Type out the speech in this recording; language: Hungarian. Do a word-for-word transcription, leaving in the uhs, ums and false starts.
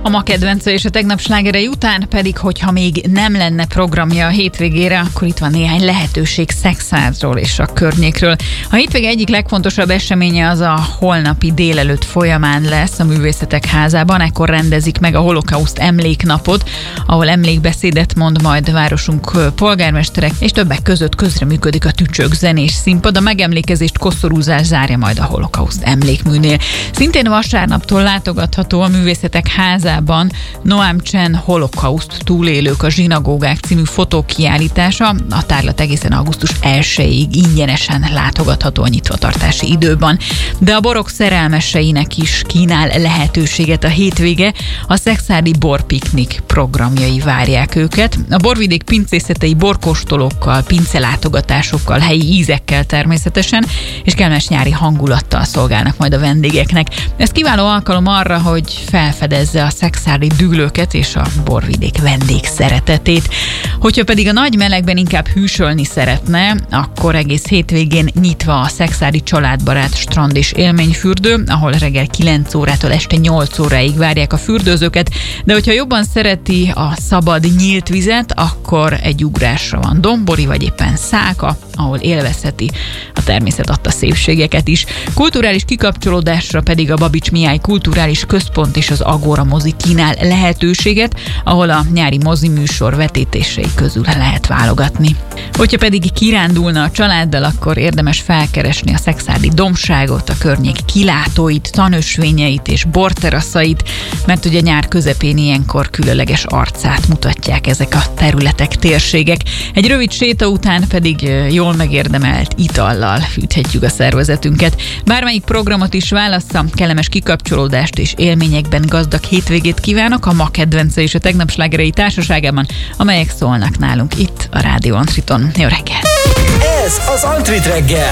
A ma kedvence és a tegnap slágerei után pedig, hogyha még nem lenne programja a hétvégére, akkor itt van néhány lehetőség Szekszártról és a környékről. A hétvége egyik legfontosabb eseménye az a holnapi délelőtt folyamán lesz a Művészetek Házában. Ekkor rendezik meg a Holokauszt emléknapot, ahol emlékbeszédet mond majd városunk polgármesterek, és többek között közreműködik a Tücsök zenés színpad. A megemlékezést koszorúzás zárja majd a Holokauszt emlékműnél. Szintén vasárnaptól látogatható a Művészetek Házában Noam Csen Holokauszt túlélők a zsinagógák című fotókiállítása. A tárlat egészen augusztus elsejéig ingyenesen látogatható a nyitvatartási időben. De a borok szerelmeseinek is kínál lehetőséget a hétvége. A szekszárdi borpiknik programjai várják őket. A borvidék pincészetei borkóstolókkal, pincelátogatásokkal, helyi ízekkel természetesen, és kellemes nyári hangulattal szolgálnak majd a vendégeknek. Ez kiváló alkalom arra, hogy felfedezze a szekszárdi dűlőket és a borvidék vendégszeretetét. Hogyha pedig a nagy melegben inkább hűsölni szeretne, akkor egész hétvégén nyitva a szekszárdi családbarát strand és élményfürdő, ahol reggel kilenc órától este nyolc óráig várják a fürdőzőket, de hogyha jobban szereti a szabad nyílt vizet, akkor egy ugrásra van Dombori vagy éppen Száka, ahol élvezheti a természet adta szépségeket is. Kulturális kikapcsolódásra pedig a Babics Mihály Kulturális Központ és az Agora mozi kínál lehetőséget, ahol a nyári mozi műsor vetítései közül lehet válogatni. Hogyha pedig kirándulna a családdal, akkor érdemes felkeresni a szekszárdi dombságot, a környék kilátóit, tanösvényeit és borteraszait, mert ugye nyár közepén ilyenkor különleges arcát mutatják ezek a területek, térségek. Egy rövid séta után pedig jól megérdemelt itallal fűthetjük a szervezetünket. Bármelyik programot is válassza, kellemes kikapcsolódást és élményekben gazdag hétvégét kívánok a ma kedvence és a tegnap slágerei társaságában, amelyek szólnak nálunk itt a Rádió Antriton. Jó reggelt! Ez az Antrit reggel!